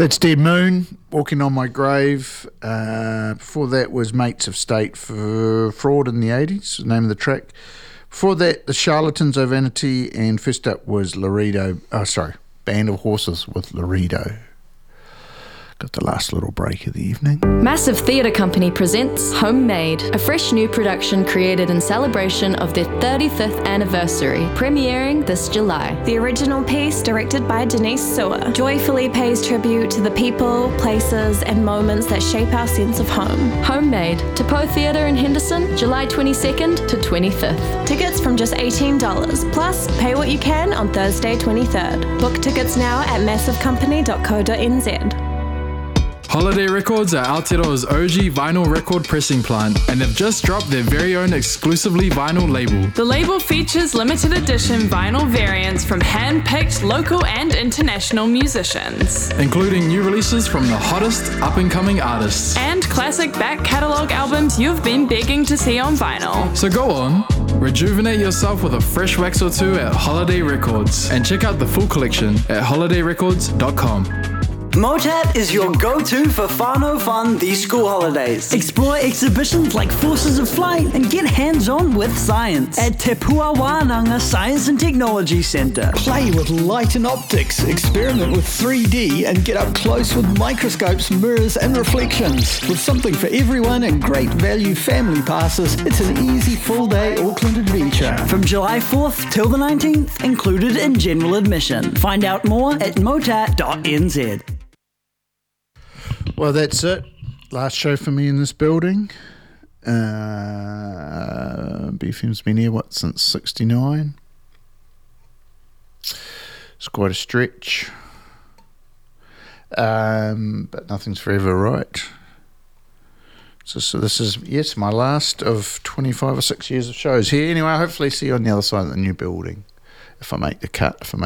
That's Dead Moon, Walking on My Grave. Before that was Mates of State for Fraud in the 80s, the name of the track. Before that, The Charlatans of Vanity, and first up was Band of Horses with Laredo. Got the last little break of the evening. Massive Theatre Company presents Homemade, a fresh new production created in celebration of their 35th anniversary, premiering this July. The original piece, directed by Denise Sewer, joyfully pays tribute to the people, places, and moments that shape our sense of home. Homemade, to Poe Theatre in Henderson, July 22nd to 25th. Tickets from just $18, plus pay what you can on Thursday 23rd. Book tickets now at massivecompany.co.nz. Holiday Records are Aotearoa's OG vinyl record pressing plant, and they've just dropped their very own exclusively vinyl label. The label features limited edition vinyl variants from hand-picked local and international musicians, including new releases from the hottest up-and-coming artists. And classic back catalogue albums you've been begging to see on vinyl. So go on, rejuvenate yourself with a fresh wax or two at Holiday Records, and check out the full collection at holidayrecords.com. Motat is your go-to for whānau fun these school holidays. Explore exhibitions like Forces of Flight and get hands-on with science at Te Pua Wānanga Science and Technology Centre. Play with light and optics, experiment with 3D and get up close with microscopes, mirrors and reflections. With something for everyone and great value family passes, it's an easy full-day Auckland adventure. From July 4th till the 19th, included in general admission. Find out more at motat.nz. Well, that's it. Last show for me in this building. BFM's been here, since 69? It's quite a stretch. But nothing's forever, right? So this is, yes, my last of 25 or 6 years of shows here. Anyway, I'll hopefully see you on the other side of the new building. If I make the cut,